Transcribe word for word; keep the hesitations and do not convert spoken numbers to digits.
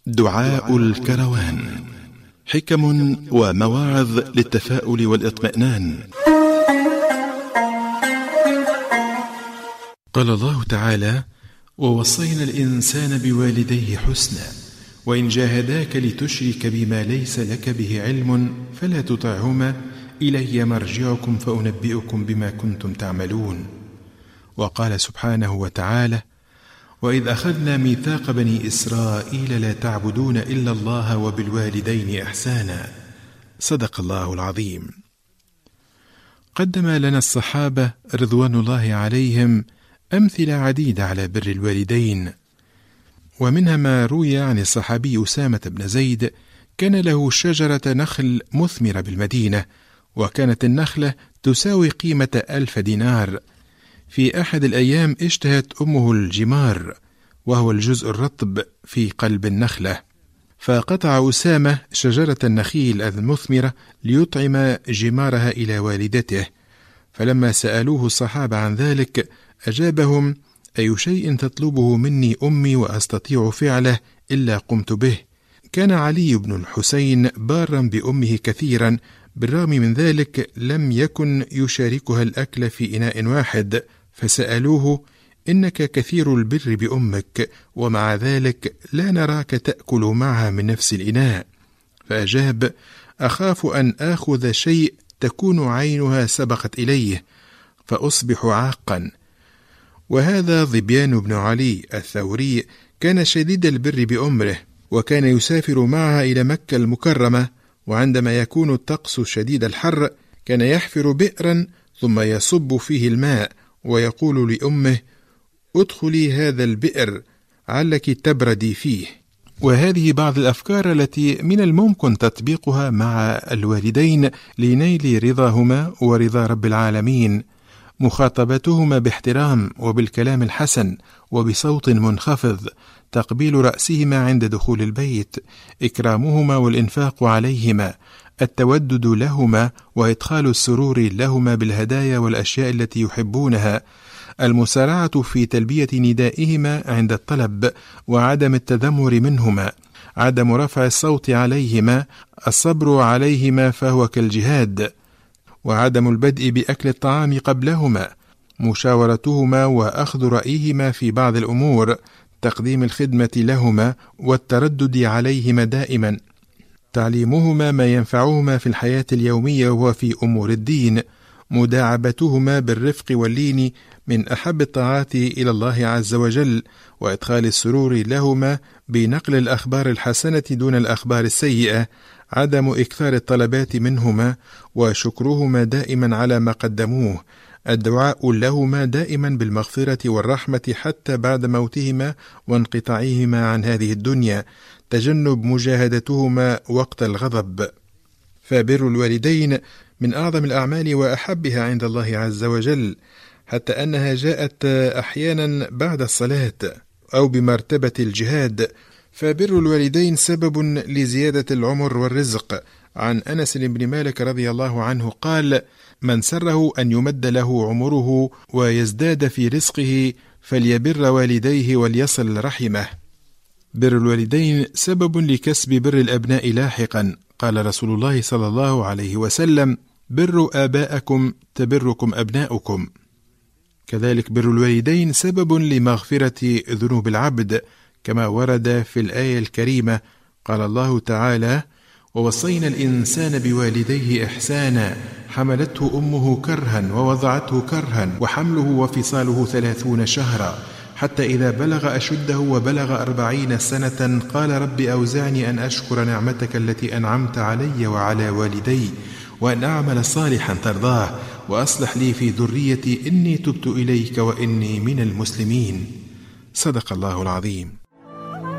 دعاء الكروان، حكم ومواعظ للتفاؤل والاطمئنان. قال الله تعالى: ووصينا الإنسان بوالديه حسنا وإن جاهداك لتشرك بما ليس لك به علم فلا تطعهما إلي مرجعكم فأنبئكم بما كنتم تعملون. وقال سبحانه وتعالى: وإذ أخذنا ميثاق بني إسرائيل لا تعبدون إلا الله وبالوالدين إحسانا. صدق الله العظيم. قدم لنا الصحابة رضوان الله عليهم أمثلة عديدة على بر الوالدين، ومنها ما روي عن الصحابي أسامة بن زيد: كان له شجرة نخل مثمرة بالمدينة، وكانت النخلة تساوي قيمة ألف دينار. في أحد الأيام اشتهت أمه الجمار، وهو الجزء الرطب في قلب النخلة، فقطع أسامة شجرة النخيل المثمرة ليطعم جمارها إلى والدته. فلما سألوه الصحابة عن ذلك أجابهم: أي شيء تطلبه مني أمي وأستطيع فعله إلا قمت به. كان علي بن الحسين بارا بأمه كثيرا، بالرغم من ذلك لم يكن يشاركها الأكل في إناء واحد، فسألوه: إنك كثير البر بأمك ومع ذلك لا نراك تأكل معها من نفس الإناء. فأجاب: أخاف أن آخذ شيء تكون عينها سبقت إليه فأصبح عاقا. وهذا ظبيان بن علي الثوري كان شديد البر بأمره، وكان يسافر معها إلى مكة المكرمة، وعندما يكون الطقس شديد الحر كان يحفر بئرا ثم يصب فيه الماء ويقول لأمه: ادخلي هذا البئر علك تبردي فيه. وهذه بعض الأفكار التي من الممكن تطبيقها مع الوالدين لنيل رضاهما ورضا رب العالمين: مخاطبتهما باحترام وبالكلام الحسن وبصوت منخفض، تقبيل رأسهما عند دخول البيت، إكرامهما والإنفاق عليهما، التودد لهما وإدخال السرور لهما بالهدايا والأشياء التي يحبونها، المسارعة في تلبية ندائهما عند الطلب وعدم التذمر منهما، عدم رفع الصوت عليهما، الصبر عليهما فهو كالجهاد، وعدم البدء بأكل الطعام قبلهما، مشاورتهما وأخذ رأيهما في بعض الأمور، تقديم الخدمة لهما والتردد عليهما دائما، تعليمهما ما ينفعهما في الحياة اليومية وفي أمور الدين، مداعبتهما بالرفق واللين من أحب الطاعات إلى الله عز وجل، وإدخال السرور لهما بنقل الأخبار الحسنة دون الأخبار السيئة، عدم إكثار الطلبات منهما، وشكرهما دائما على ما قدموه، الدعاء لهما دائما بالمغفرة والرحمة حتى بعد موتهما وانقطاعهما عن هذه الدنيا، تجنب مجاهدتهما وقت الغضب. فبر الوالدين من أعظم الأعمال وأحبها عند الله عز وجل، حتى أنها جاءت أحيانا بعد الصلاة أو بمرتبة الجهاد. فبر الوالدين سبب لزيادة العمر والرزق. عن أنس بن مالك رضي الله عنه قال: من سره أن يمد له عمره ويزداد في رزقه فليبر والديه وليصل رحمه. بر الوالدين سبب لكسب بر الأبناء لاحقا. قال رسول الله صلى الله عليه وسلم: بروا آباءكم تبركم أبناؤكم. كذلك بر الوالدين سبب لمغفرة ذنوب العبد، كما ورد في الآية الكريمة: قال الله تعالى: ووصينا الإنسان بوالديه إحسانا حملته أمه كرها ووضعته كرها وحمله وفصاله ثلاثون شهرا حتى إذا بلغ أشده وبلغ أربعين سنة قال رب أوزعني أن أشكر نعمتك التي أنعمت علي وعلى والدي وأن أعمل صالحا ترضاه وأصلح لي في ذريتي إني تبت إليك وإني من المسلمين. صدق الله العظيم.